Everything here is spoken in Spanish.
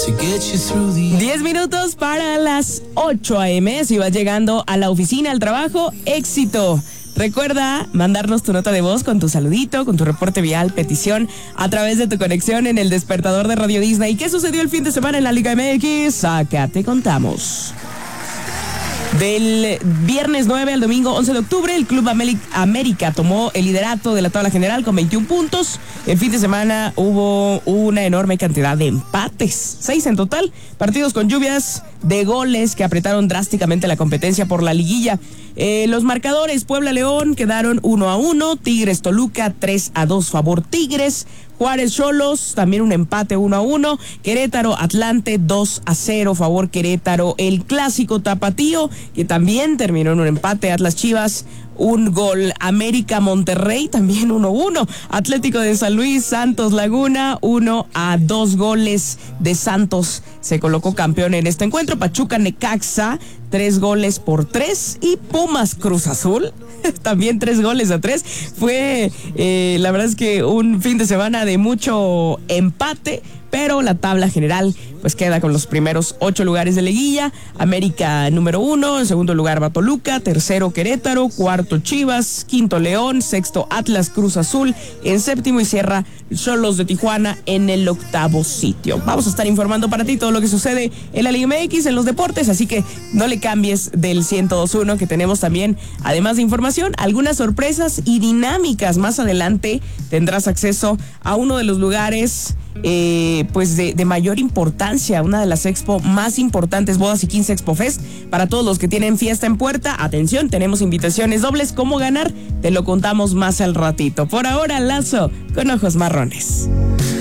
10 minutos para las 8 a.m. Si vas llegando a la oficina, al trabajo, éxito. Recuerda mandarnos tu nota de voz con tu saludito, con tu reporte vial, petición, a través de tu conexión en el despertador de Radio Disney. ¿Qué sucedió el fin de semana en la Liga MX? Acá te contamos. Del viernes 9 al domingo 11 de octubre, el Club América tomó el liderato de la tabla general con 21 puntos. El fin de semana hubo una enorme cantidad de empates, 6 en total, partidos con lluvias de goles que apretaron drásticamente la competencia por la liguilla. Los marcadores: Puebla-León quedaron 1-1, Tigres-Toluca 3-2 favor Tigres, Juárez-Xolos también un empate 1-1, Querétaro-Atlante 2-0 favor Querétaro. El clásico tapatío, que también terminó en un empate, Atlas-Chivas un gol, América-Monterrey también 1-1, Atlético de San Luis, Santos Laguna 1-2 goles de Santos se colocó campeón en este encuentro. Pachuca-Necaxa 3-3 y Pumas Cruz Azul también 3-3. Fue la verdad es que un fin de semana de mucho empate, pero la tabla general pues queda con los primeros 8 lugares de liguilla. América número 1, en segundo lugar va Toluca, tercero Querétaro, cuarto Chivas, quinto León, sexto Atlas, Cruz Azul en séptimo y cierra Xolos de Tijuana en el octavo sitio. Vamos a estar informando para ti todo lo que sucede en la Liga MX, en los deportes, así que no le cambies del 102.1, que tenemos también, además de información, algunas sorpresas y dinámicas. Más adelante tendrás acceso a uno de los lugares pues de mayor importancia, una de las expo más importantes, Bodas y 15 Expo Fest. Para todos los que tienen fiesta en puerta, atención, tenemos invitaciones dobles. ¿Cómo ganar? Te lo contamos más al ratito. Por ahora, Lazo con ojos marrones.